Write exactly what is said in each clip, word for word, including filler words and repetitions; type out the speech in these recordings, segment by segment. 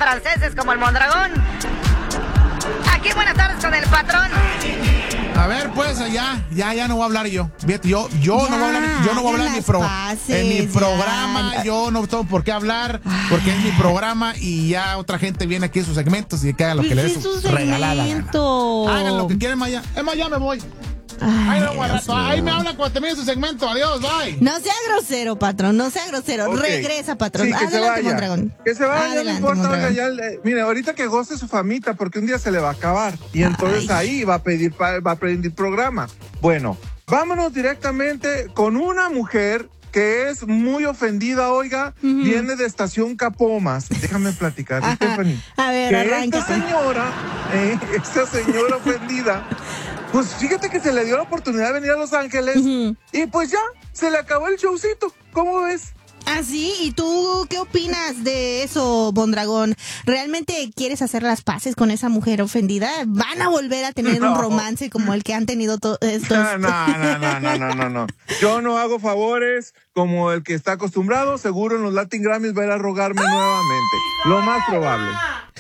franceses como el Mondragón. Aquí buenas tardes con el patrón. A ver, pues, ya, ya, ya no voy a hablar yo. Yo, yo ya, no voy a hablar, yo no voy a hablar en mi, pro, pases, en mi ya. programa. Yo no tengo por qué hablar, porque es mi programa y ya otra gente viene aquí a sus segmentos y que haga lo que le dé su regalada gana. Hagan lo que quieren, Maya. Es más, ya me voy. Ay, Ay, no, rato. Ahí me habla cuando termine su segmento. Adiós, bye. No sea grosero, patrón, no sea grosero. Okay. Regresa, patrón. Sí, que Adelante, se vaya. Mondragón. Que se vaya, Adelante, no importa. Oiga, ya, eh, mire, ahorita que goce su famita, porque un día se le va a acabar. Y entonces Ay. ahí va a pedir, va a pedir programa. Bueno, vámonos directamente con una mujer que es muy ofendida, oiga, uh-huh. viene de Estación Capomas. Déjame platicar, Ajá. Stephanie. A ver, que arranca. Esta señora, eh, esta señora ofendida, pues fíjate que se le dio la oportunidad de venir a Los Ángeles uh-huh. y pues ya, se le acabó el showcito. ¿Cómo ves? Ah, sí, ¿y tú qué opinas de eso, Mondragón? ¿Realmente quieres hacer las paces con esa mujer ofendida? ¿Van a volver a tener no. un romance como el que han tenido todos estos? No, no, no, no, no, no, no, no. Yo no hago favores como el que está acostumbrado. Seguro en los Latin Grammys va a ir a rogarme ¡Oh! nuevamente. Lo más probable.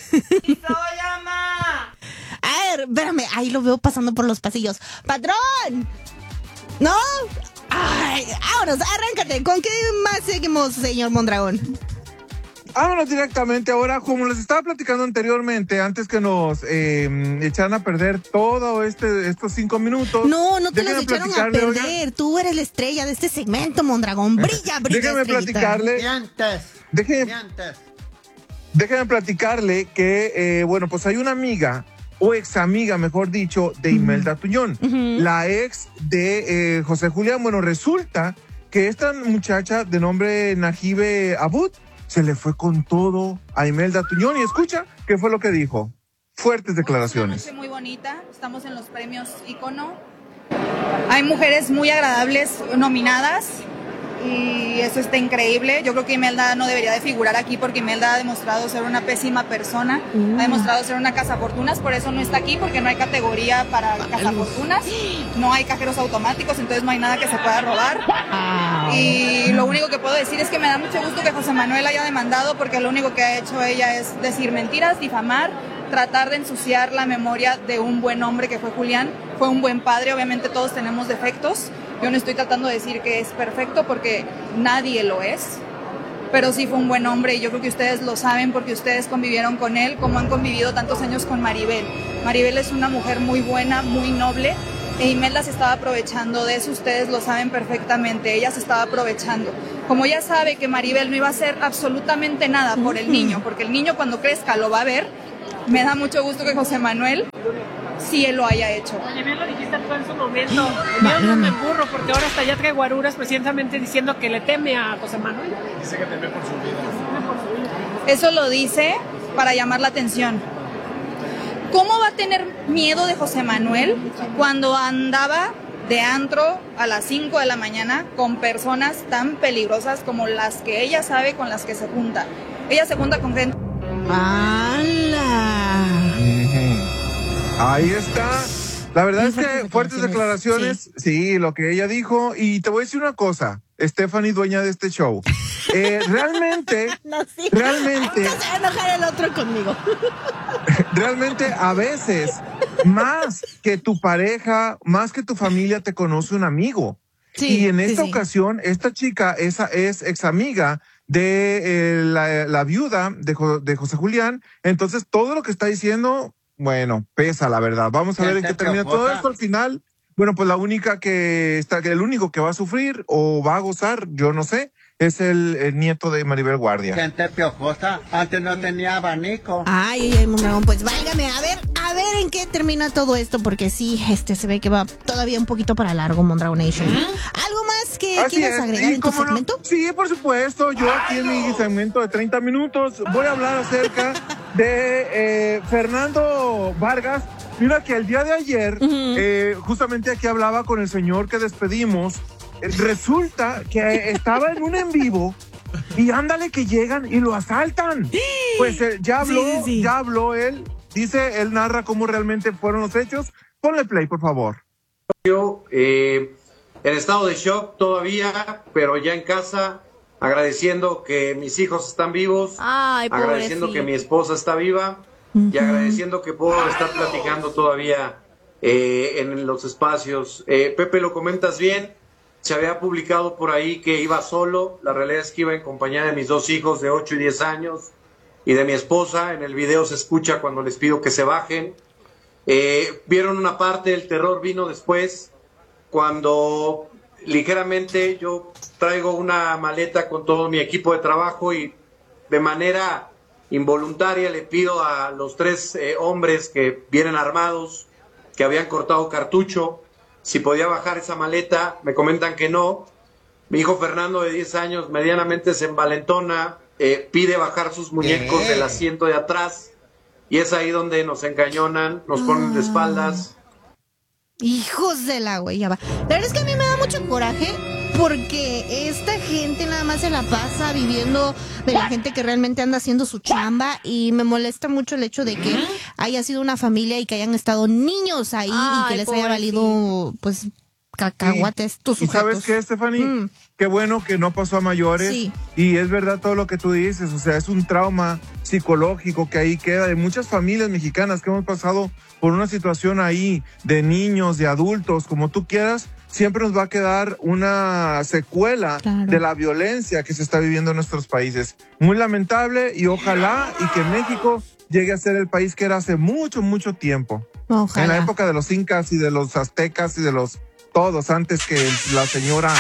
A ver, espérame, ahí lo veo pasando por los pasillos. ¡Patrón! ¿No? Ay, vámonos, arráncate. ¿Con qué más seguimos, señor Mondragón? Vámonos directamente ahora, como les estaba platicando anteriormente, antes que nos eh, echaran a perder todo este estos cinco minutos. No, no te los echaron a perder. Oiga. Tú eres la estrella de este segmento, Mondragón. Brilla, brilla. Déjame platicarle. Déjeme, déjeme platicarle que, eh, bueno, pues hay una amiga, o ex amiga, mejor dicho, de Imelda Tuñón, uh-huh. la ex de eh, José Julián. Bueno, resulta que esta muchacha de nombre Najibe Abud se le fue con todo a Imelda Tuñón y escucha qué fue lo que dijo. Fuertes declaraciones. Es una noche muy bonita, estamos en los premios Ícono. Hay mujeres muy agradables nominadas y eso está increíble. Yo creo que Imelda no debería de figurar aquí porque Imelda ha demostrado ser una pésima persona, uh. ha demostrado ser una cazafortunas, por eso no está aquí, porque no hay categoría para cazafortunas, no hay cajeros automáticos, entonces no hay nada que se pueda robar. Uh. Y lo único que puedo decir es que me da mucho gusto que José Manuel haya demandado, porque lo único que ha hecho ella es decir mentiras, difamar, tratar de ensuciar la memoria de un buen hombre que fue Julián. Fue un buen padre, obviamente todos tenemos defectos. Yo no estoy tratando de decir que es perfecto porque nadie lo es, pero sí fue un buen hombre y yo creo que ustedes lo saben porque ustedes convivieron con él como han convivido tantos años con Maribel. Maribel es una mujer muy buena, muy noble, e Imelda se estaba aprovechando de eso, ustedes lo saben perfectamente, ella se estaba aprovechando. Como ella sabe que Maribel no iba a hacer absolutamente nada por el niño, porque el niño cuando crezca lo va a ver, me da mucho gusto que José Manuel sí él lo haya hecho. Oye, bien lo dijiste tú en su momento. Yo no me burro porque ahora hasta ya trae guaruras precisamente diciendo que le teme a José Manuel. Dice que teme por su vida. Eso lo dice para llamar la atención. ¿Cómo va a tener miedo de José Manuel cuando andaba de antro a las cinco de la mañana con personas tan peligrosas como las que ella sabe con las que se junta? Ella se junta con gente... ¡Hala! Ahí está. La verdad es que fuertes declaraciones, sí. sí, lo que ella dijo. Y te voy a decir una cosa, Stephanie, dueña de este show. Eh, realmente, no, sí. realmente... Se va a enojar el otro conmigo. Realmente, a veces, más que tu pareja, más que tu familia, te conoce un amigo. Sí, y en esta sí, ocasión, sí. esta chica esa es ex amiga de eh, la, la viuda de, jo, de José Julián. Entonces, todo lo que está diciendo... Bueno, pesa la verdad. Vamos a ver en qué termina todo esto al final. Bueno, pues la única que está, el único que va a sufrir o va a gozar, yo no sé, es el, el nieto de Maribel Guardia. Gente piojosa, antes no tenía abanico. Ay, ay, Mondragón, pues válgame, a ver, a ver en qué termina todo esto, porque sí, este se ve que va todavía un poquito para largo, Mondragón Nation. ¿Mm? ¿Algo más que Así quieras es. agregar en tu segmento? No, sí, por supuesto, yo aquí en mi segmento de treinta minutos voy a hablar acerca de eh, Fernando Vargas. Mira que el día de ayer, uh-huh. eh, justamente aquí hablaba con el señor que despedimos. Eh, resulta que estaba en un en vivo y ándale que llegan y lo asaltan. Pues eh, ya habló, sí, sí, sí. ya habló él. Dice, él narra cómo realmente fueron los hechos. Ponle play, por favor. Yo, eh, en estado de shock todavía, pero ya en casa, agradeciendo que mis hijos están vivos, Ay, agradeciendo que mi esposa está viva uh-huh. y agradeciendo que puedo estar platicando todavía eh, en los espacios. Eh, Pepe, lo comentas bien, se había publicado por ahí que iba solo, la realidad es que iba en compañía de mis dos hijos de ocho y diez años y de mi esposa. En el video se escucha cuando les pido que se bajen. Eh, vieron una parte, el terror vino después, cuando ligeramente yo traigo una maleta con todo mi equipo de trabajo y de manera involuntaria le pido a los tres eh, hombres que vienen armados, que habían cortado cartucho, si podía bajar esa maleta. Me comentan que no. Mi hijo Fernando, de diez años, medianamente se envalentona, eh, pide bajar sus muñecos del asiento de atrás y es ahí donde nos encañonan, nos ponen de espaldas. Hijos de la guayaba. La verdad es que a mí me da mucho coraje porque esta gente nada más se la pasa viviendo de la gente que realmente anda haciendo su chamba, y me molesta mucho el hecho de que haya sido una familia y que hayan estado niños ahí. Ay, y que les haya valido pues cacahuates tus sujetos. ¿Y sabes qué, Stephanie? Mm. Qué bueno que no pasó a mayores. Sí. Y es verdad todo lo que tú dices, o sea, es un trauma psicológico que ahí queda de muchas familias mexicanas que hemos pasado por una situación ahí de niños, de adultos, como tú quieras. Siempre nos va a quedar una secuela claro. de la violencia que se está viviendo en nuestros países. Muy lamentable, y ojalá y que México llegue a ser el país que era hace mucho, mucho tiempo. Ojalá. En la época de los incas y de los aztecas y de los todos, antes que la señora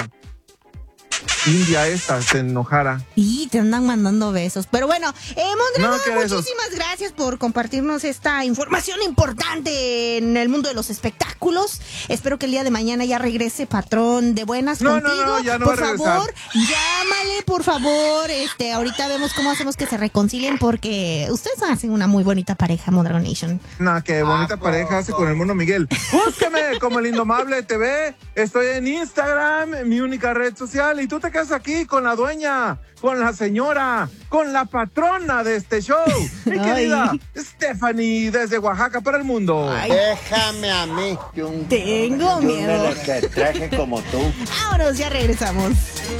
India esta se enojara. Y te andan mandando besos. Pero bueno, eh, Mondragón, no, muchísimas besos. Gracias por compartirnos esta información importante en el mundo de los espectáculos. Espero que el día de mañana ya regrese Patrón de buenas no, contigo. No, no, ya no por va a favor, llámale, por favor. Este, ahorita vemos cómo hacemos que se reconcilien, porque ustedes hacen una muy bonita pareja, Mondragón Nation. No, qué bonita ah, pareja hace con el Mono Miguel. Búsqueme como el Indomable T V. Estoy en Instagram, mi única red social, y tú te quedas aquí con la dueña, con la señora, con la patrona de este show, mi querida Stephanie, desde Oaxaca para el mundo. Ay. Déjame a mí. Un, Tengo miedo. Que traje como tú. Ahora ya regresamos.